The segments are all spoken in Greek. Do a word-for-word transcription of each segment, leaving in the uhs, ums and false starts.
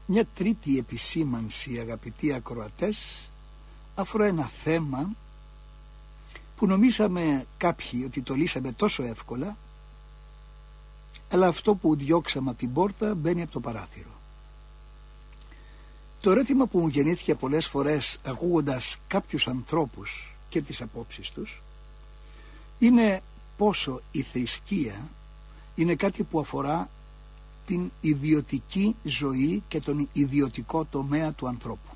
Μια τρίτη επισήμανση, αγαπητοί ακροατές, αφορά ένα θέμα που νομίζαμε κάποιοι ότι το λύσαμε τόσο εύκολα, αλλά αυτό που διώξαμε από την πόρτα μπαίνει από το παράθυρο. Το ερώτημα που μου γεννήθηκε πολλές φορές ακούγοντας κάποιους ανθρώπους και τις απόψεις τους είναι πόσο η θρησκεία είναι κάτι που αφορά την ιδιωτική ζωή και τον ιδιωτικό τομέα του ανθρώπου.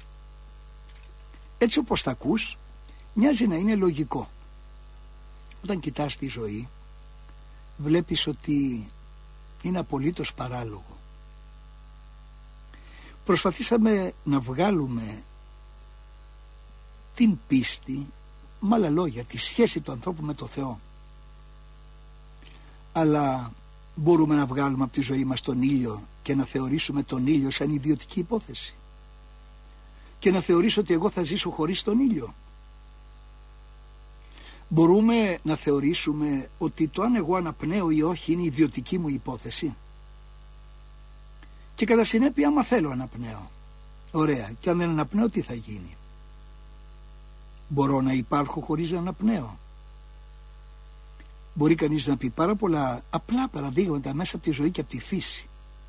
Έτσι όπως τα ακούς, μοιάζει να είναι λογικό. Όταν κοιτάς τη ζωή, βλέπεις ότι είναι απολύτως παράλογο. Προσπαθήσαμε να βγάλουμε την πίστη, με άλλα λόγια, τη σχέση του ανθρώπου με το Θεό. Αλλά μπορούμε να βγάλουμε από τη ζωή μας τον ήλιο και να θεωρήσουμε τον ήλιο σαν ιδιωτική υπόθεση και να θεωρήσω ότι εγώ θα ζήσω χωρίς τον ήλιο? Μπορούμε να θεωρήσουμε ότι το αν εγώ αναπνέω ή όχι είναι ιδιωτική μου υπόθεση και κατά συνέπεια άμα θέλω αναπνέω? Ωραία, και αν δεν αναπνέω τι θα γίνει? Μπορώ να υπάρχω χωρίς να αναπνέω? Μπορεί κανείς να πει πάρα πολλά απλά παραδείγματα μέσα από τη ζωή και από τη φύση.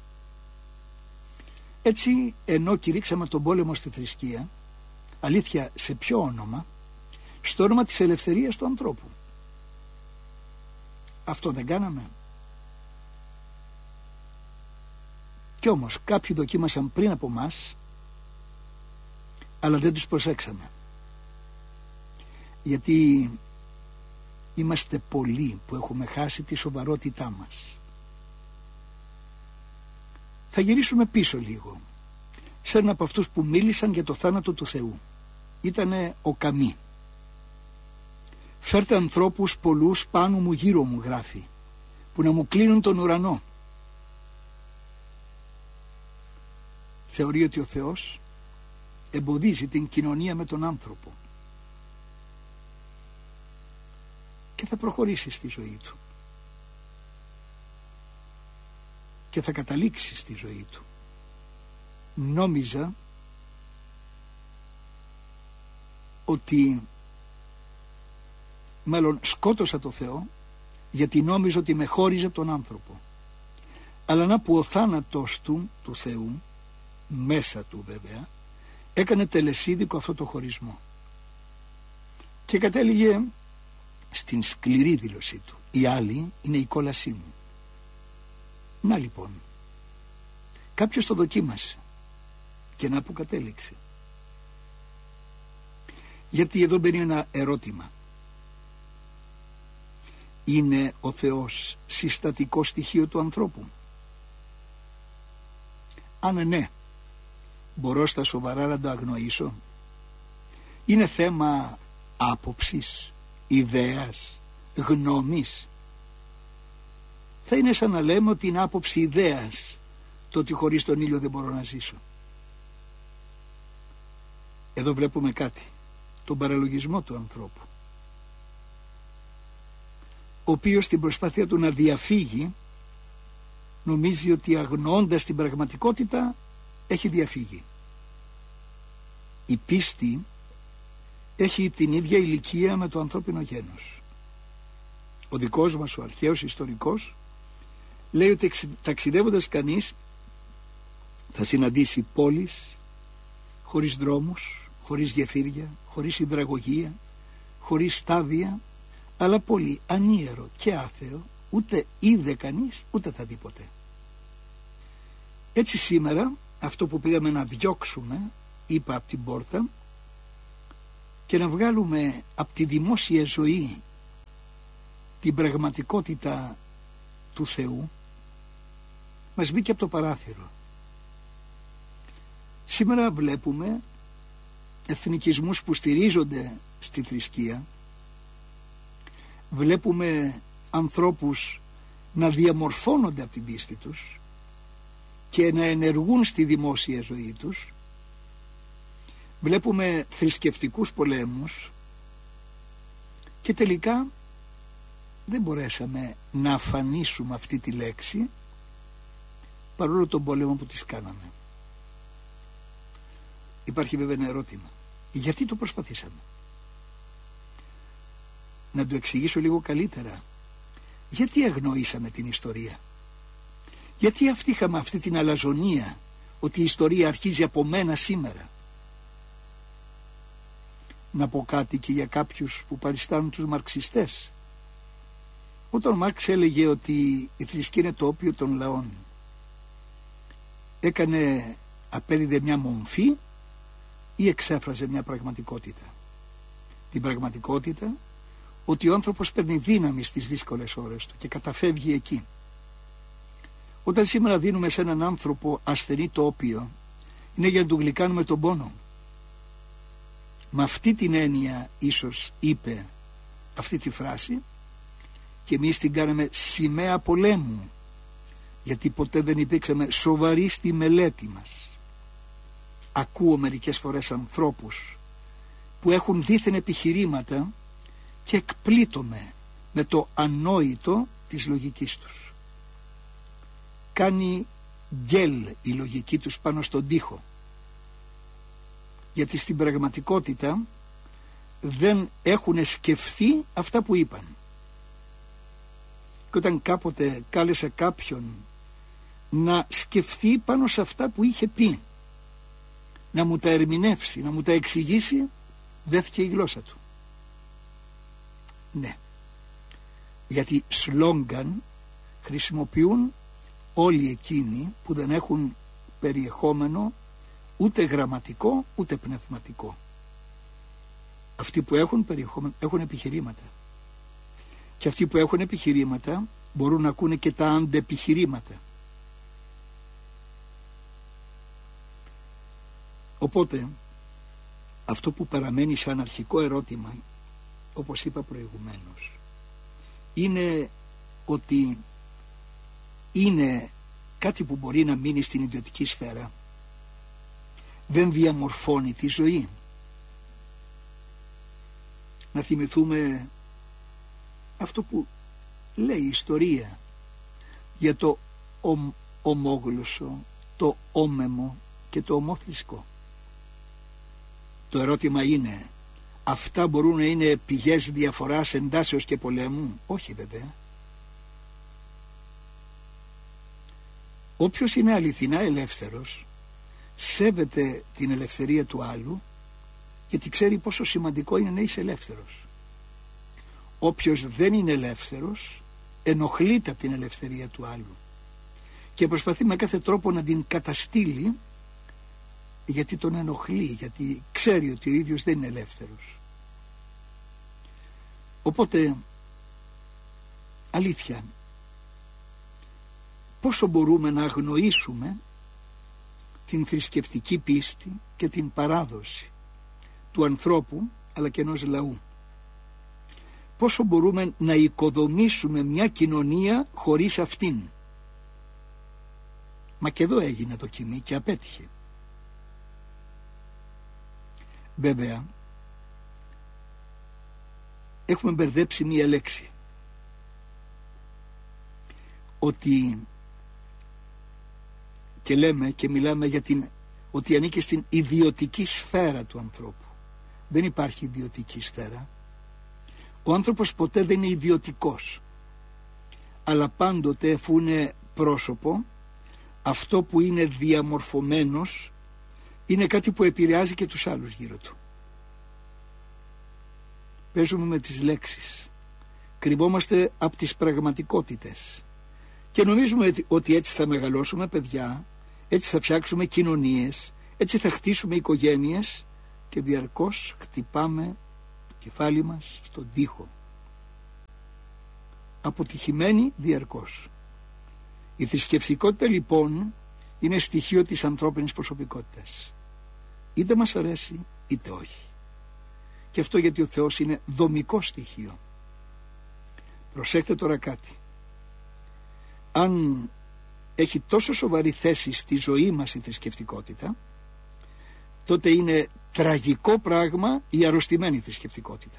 Έτσι, ενώ κηρύξαμε τον πόλεμο στη θρησκεία, αλήθεια σε ποιο όνομα? Στο όνομα της ελευθερίας του ανθρώπου. Αυτό δεν κάναμε? Κι όμως κάποιοι δοκίμασαν πριν από μας, αλλά δεν τους προσέξαμε. Γιατί είμαστε πολλοί που έχουμε χάσει τη σοβαρότητά μας. Θα γυρίσουμε πίσω λίγο, σε έναν από αυτούς που μίλησαν για το θάνατο του Θεού. Ήτανε ο Καμί. «Φέρτε ανθρώπους πολλούς πάνω μου, γύρω μου», γράφει, «που να μου κλείνουν τον ουρανό». Θεωρεί ότι ο Θεός εμποδίζει την κοινωνία με τον άνθρωπο και θα προχωρήσει στη ζωή του και θα καταλήξει στη ζωή του. Νόμιζα ότι μάλλον σκότωσα το Θεό γιατί νόμιζα ότι με χώριζε από τον άνθρωπο, αλλά να που ο θάνατος του, του Θεού, μέσα του βέβαια, έκανε τελεσίδικο αυτό το χωρισμό και κατέληγε στην σκληρή δήλωσή του: η άλλη είναι η κόλασή μου. Να λοιπόν, κάποιος το δοκίμασε και να που κατέληξε. Γιατί εδώ μπαίνει ένα ερώτημα. Είναι ο Θεός συστατικό στοιχείο του ανθρώπου? Αν ναι, μπορώ στα σοβαρά να το αγνοήσω? Είναι θέμα άποψης, ιδέας, γνώμης? Θα είναι σαν να λέμε ότι είναι άποψη ιδέας το ότι χωρίς τον ήλιο δεν μπορώ να ζήσω. Εδώ βλέπουμε κάτι, τον παραλογισμό του ανθρώπου, ο οποίος στην προσπάθεια του να διαφύγει νομίζει ότι αγνοώντας την πραγματικότητα έχει διαφύγει. Η πίστη έχει την ίδια ηλικία με το ανθρώπινο γένος. Ο δικός μας ο αρχαίος ιστορικός λέει ότι ταξιδεύοντας κανείς θα συναντήσει πόλεις χωρίς δρόμους, χωρίς γεφύρια, χωρίς υδραγωγεία, χωρίς στάδια, αλλά πολύ ανίερο και άθεο, ούτε είδε κανείς ούτε θα δει ποτέ. Έτσι σήμερα αυτό που πήγαμε να διώξουμε, είπα, από την πόρτα και να βγάλουμε από τη δημόσια ζωή την πραγματικότητα του Θεού, μας μπήκε από το παράθυρο. Σήμερα βλέπουμε εθνικισμούς που στηρίζονται στη θρησκεία, βλέπουμε ανθρώπους να διαμορφώνονται από την πίστη τους και να ενεργούν στη δημόσια ζωή τους, βλέπουμε θρησκευτικούς πολέμους και τελικά δεν μπορέσαμε να αφανίσουμε αυτή τη λέξη παρόλο τον πόλεμο που τις κάναμε. υπάρχει βέβαια ένα ερώτημα. Γιατί το προσπαθήσαμε? Να το εξηγήσω λίγο καλύτερα. Γιατί αγνοήσαμε την ιστορία? Γιατί αυτή είχαμε αυτή την αλαζονία ότι η ιστορία αρχίζει από μένα σήμερα? Να πω κάτι και για κάποιους που παριστάνουν τους μαρξιστές. Όταν ο Μάρξ έλεγε ότι η θρησκεία είναι το όπιο των λαών, έκανε, απέδιδε μια μομφή ή εξέφραζε μια πραγματικότητα? Την πραγματικότητα ότι ο άνθρωπος παίρνει δύναμη στις δύσκολες ώρες του και καταφεύγει εκεί. Όταν σήμερα δίνουμε σε έναν άνθρωπο ασθενή το όπιο, είναι για να του γλυκάνουμε τον πόνο. Με αυτή την έννοια ίσως είπε αυτή τη φράση και εμείς την κάναμε σημαία πολέμου, γιατί ποτέ δεν υπήρξαμε σοβαροί στη μελέτη μας. Ακούω μερικές φορές ανθρώπους που έχουν δίθεν επιχειρήματα και εκπλήττομαι με το ανόητο της λογικής τους. Κάνει γκέλ η λογική τους πάνω στον τοίχο, γιατί στην πραγματικότητα δεν έχουν σκεφτεί αυτά που είπαν. Και όταν κάποτε κάλεσα κάποιον να σκεφτεί πάνω σε αυτά που είχε πει, να μου τα ερμηνεύσει, να μου τα εξηγήσει, δέθηκε η γλώσσα του. Ναι, γιατί σλόγγαν χρησιμοποιούν όλοι εκείνοι που δεν έχουν περιεχόμενο ούτε γραμματικό ούτε πνευματικό. Αυτοί που έχουν περιεχόμενο έχουν επιχειρήματα, και αυτοί που έχουν επιχειρήματα μπορούν να ακούνε και τα αντεπιχειρήματα. Οπότε αυτό που παραμένει σαν αρχικό ερώτημα, όπως είπα προηγουμένως, είναι ότι είναι κάτι που μπορεί να μείνει στην ιδιωτική σφαίρα. Δεν διαμορφώνει τη ζωή. Να θυμηθούμε αυτό που λέει η ιστορία για το ομ, ομόγλωσσο, το όμεμο και το ομόθλισκο. Το ερώτημα είναι, αυτά μπορούν να είναι πηγές διαφοράς, εντάσεως και πολέμου? Όχι βέβαια. Όποιος είναι αληθινά ελεύθερος σέβεται την ελευθερία του άλλου, γιατί ξέρει πόσο σημαντικό είναι να είσαι ελεύθερος. Όποιος δεν είναι ελεύθερος ενοχλείται από την ελευθερία του άλλου και προσπαθεί με κάθε τρόπο να την καταστήλει, γιατί τον ενοχλεί, γιατί ξέρει ότι ο ίδιος δεν είναι ελεύθερος. Οπότε, αλήθεια, πόσο μπορούμε να αγνοήσουμε την θρησκευτική πίστη και την παράδοση του ανθρώπου αλλά και ενός λαού? Πόσο μπορούμε να οικοδομήσουμε μια κοινωνία χωρίς αυτήν? Μα και εδώ έγινε δοκιμή και απέτυχε. Βέβαια, έχουμε μπερδέψει μία λέξη, ότι και λέμε και μιλάμε για την, ότι ανήκει στην ιδιωτική σφαίρα του ανθρώπου. Δεν υπάρχει ιδιωτική σφαίρα. Ο άνθρωπος ποτέ δεν είναι ιδιωτικός, αλλά πάντοτε, αφού είναι πρόσωπο, αυτό που είναι διαμορφωμένος είναι κάτι που επηρεάζει και τους άλλους γύρω του. Παίζουμε με τις λέξεις, κρυβόμαστε από τις πραγματικότητες και νομίζουμε ότι έτσι θα μεγαλώσουμε παιδιά, έτσι θα φτιάξουμε κοινωνίες, έτσι θα χτίσουμε οικογένειες, και διαρκώς χτυπάμε το κεφάλι μας στον τοίχο. Αποτυχημένοι διαρκώς. Η θρησκευτικότητα λοιπόν είναι στοιχείο της ανθρώπινης προσωπικότητας. Είτε μας αρέσει είτε όχι. Και αυτό γιατί ο Θεός είναι δομικό στοιχείο. Προσέχτε τώρα κάτι. Αν έχει τόσο σοβαρή θέση στη ζωή μας η θρησκευτικότητα, τότε είναι τραγικό πράγμα η αρρωστημένη θρησκευτικότητα.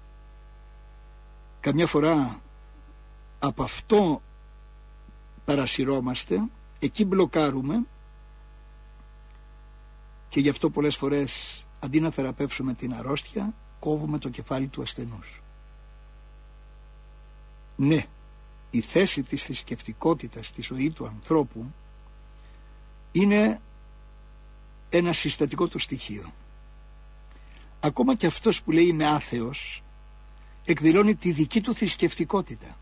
Καμιά φορά από αυτό παρασυρώμαστε, εκεί μπλοκάρουμε Και γι' αυτό πολλές φορές, αντί να θεραπεύσουμε την αρρώστια, κόβουμε το κεφάλι του ασθενούς. Ναι, η θέση της θρησκευτικότητας στη ζωή του ανθρώπου είναι ένα συστατικό του στοιχείο. Ακόμα και αυτός που λέει είμαι άθεος εκδηλώνει τη δική του θρησκευτικότητα.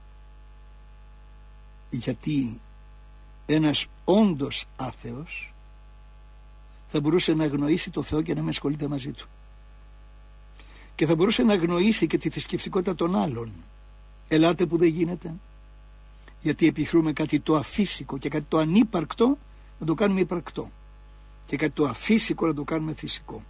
Γιατί ένας όντως άθεος θα μπορούσε να αγνοήσει το Θεό και να μην ασχολείται μαζί του. Και θα μπορούσε να αγνοήσει και τη θρησκευτικότητα των άλλων. Ελάτε που δεν γίνεται. Γιατί επιχρούμε κάτι το αφύσικο και κάτι το ανύπαρκτο να το κάνουμε υπαρκτό. Και κάτι το αφύσικο να το κάνουμε φυσικό.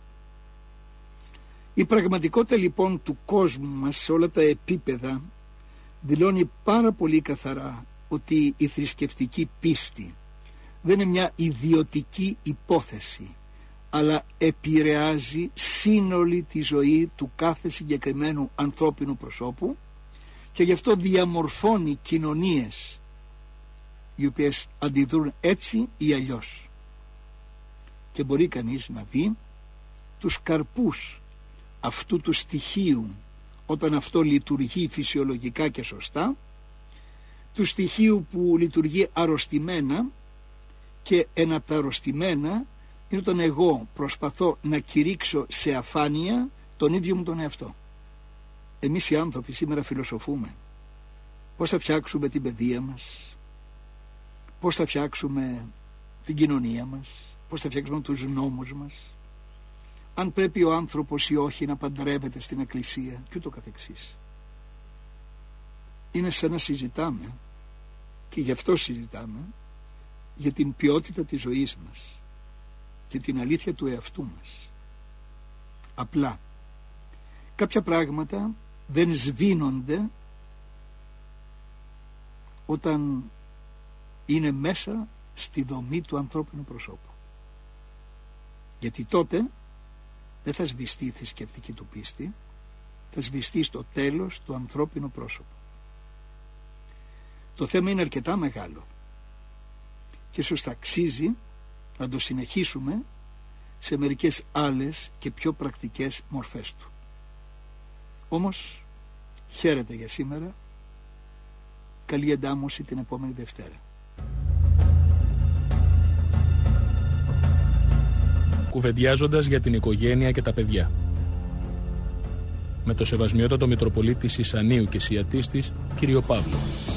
Η πραγματικότητα λοιπόν του κόσμου μας σε όλα τα επίπεδα δηλώνει πάρα πολύ καθαρά ότι η θρησκευτική πίστη δεν είναι μια ιδιωτική υπόθεση, αλλά επηρεάζει σύνολη τη ζωή του κάθε συγκεκριμένου ανθρώπινου προσώπου και γι' αυτό διαμορφώνει κοινωνίες οι οποίες αντιδρούν έτσι ή αλλιώς. Και μπορεί κανείς να δει τους καρπούς αυτού του στοιχείου όταν αυτό λειτουργεί φυσιολογικά και σωστά, του στοιχείου που λειτουργεί αρρωστημένα, και ένα από τα αρρωστημένα είναι όταν εγώ προσπαθώ να κηρύξω σε αφάνεια τον ίδιο μου τον εαυτό. Εμείς οι άνθρωποι σήμερα φιλοσοφούμε πώς θα φτιάξουμε την παιδεία μας, πώς θα φτιάξουμε την κοινωνία μας, πώς θα φτιάξουμε τους νόμους μας, αν πρέπει ο άνθρωπος ή όχι να παντρεύεται στην εκκλησία και ούτω καθεξής. Είναι σαν να συζητάμε, και γι' αυτό συζητάμε, για την ποιότητα της ζωής μας και την αλήθεια του εαυτού μας. Απλά κάποια πράγματα δεν σβήνονται όταν είναι μέσα στη δομή του ανθρώπινου προσώπου. Γιατί τότε δεν θα σβηστεί η θρησκευτική του πίστη, θα σβηστεί στο τέλος το ανθρώπινο πρόσωπο. Το θέμα είναι αρκετά μεγάλο και ίσως θα αξίζει να το συνεχίσουμε σε μερικές άλλες και πιο πρακτικές μορφές του. Όμως χαίρετε για σήμερα. Καλή εντάμωση την επόμενη Δευτέρα. Κουβεντιάζοντας για την οικογένεια και τα παιδιά. Με το Σεβασμιότατο Μητροπολίτη Σισανίου και Σιατίστης, κύριο Παύλο.